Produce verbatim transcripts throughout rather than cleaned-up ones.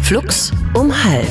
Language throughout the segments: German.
Flux um halb.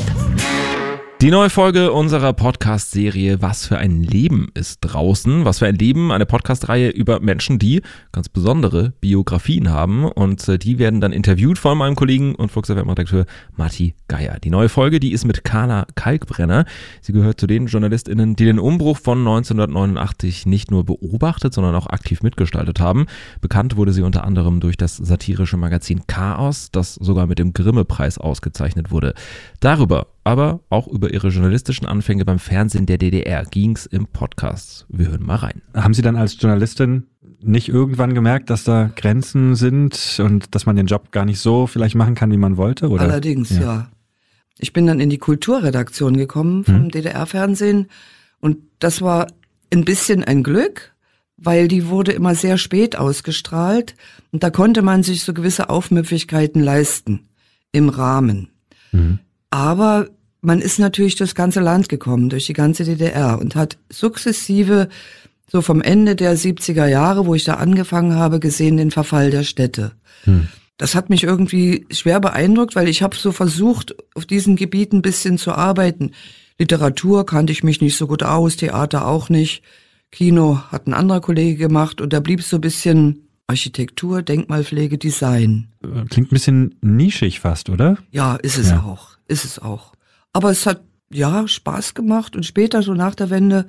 Die neue Folge unserer Podcast-Serie Was für ein Leben ist draußen. Was für ein Leben, eine Podcast-Reihe über Menschen, die ganz besondere Biografien haben. Und die werden dann interviewt von meinem Kollegen und Flux F M-Redakteur Matti Geier. Die neue Folge, die ist mit Carla Kalkbrenner. Sie gehört zu den JournalistInnen, die den Umbruch von neunzehnhundertneunundachtzig nicht nur beobachtet, sondern auch aktiv mitgestaltet haben. Bekannt wurde sie unter anderem durch das satirische Magazin Chaos, das sogar mit dem Grimme-Preis ausgezeichnet wurde. Darüber, aber auch über ihre journalistischen Anfänge beim Fernsehen der D D R ging's im Podcast. Wir hören mal rein. Haben Sie dann als Journalistin nicht irgendwann gemerkt, dass da Grenzen sind und dass man den Job gar nicht so vielleicht machen kann, wie man wollte? Oder? Allerdings, ja. ja. Ich bin dann in die Kulturredaktion gekommen vom hm. D D R-Fernsehen und das war ein bisschen ein Glück, weil die wurde immer sehr spät ausgestrahlt und da konnte man sich so gewisse Aufmüpfigkeiten leisten im Rahmen. Hm. Aber man ist natürlich durchs ganze Land gekommen, durch die ganze D D R und hat sukzessive, so vom Ende der siebziger Jahre, wo ich da angefangen habe, gesehen den Verfall der Städte. Hm. Das hat mich irgendwie schwer beeindruckt, weil ich habe so versucht, auf diesen Gebieten ein bisschen zu arbeiten. Literatur kannte ich mich nicht so gut aus, Theater auch nicht. Kino hat ein anderer Kollege gemacht und da blieb es so ein bisschen Architektur, Denkmalpflege, Design. Klingt ein bisschen nischig fast, oder? Ja, ist es ja. auch. Ist es auch. Aber es hat, ja, Spaß gemacht und später, so nach der Wende,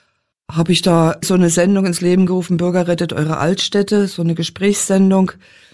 habe ich da so eine Sendung ins Leben gerufen, Bürger rettet eure Altstädte, so eine Gesprächssendung.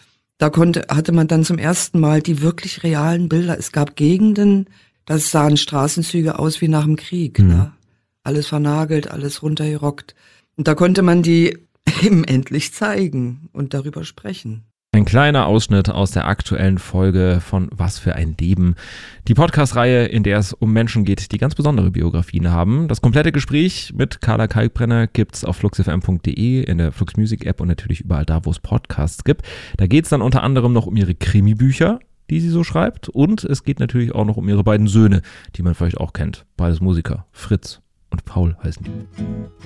Da konnte, hatte man dann zum ersten Mal die wirklich realen Bilder. Es gab Gegenden, da sahen Straßenzüge aus wie nach dem Krieg, mhm. ne? Alles vernagelt, alles runtergerockt. Und da konnte man die eben endlich zeigen und darüber sprechen. Ein kleiner Ausschnitt aus der aktuellen Folge von Was für ein Leben. Die Podcast-Reihe, in der es um Menschen geht, die ganz besondere Biografien haben. Das komplette Gespräch mit Carla Kalkbrenner gibt's auf flux f m punkt d e, in der Flux Music App und natürlich überall da, wo es Podcasts gibt. Da geht's dann unter anderem noch um ihre Krimi-Bücher, die sie so schreibt. Und es geht natürlich auch noch um ihre beiden Söhne, die man vielleicht auch kennt. Beides Musiker, Fritz und Paul heißen die.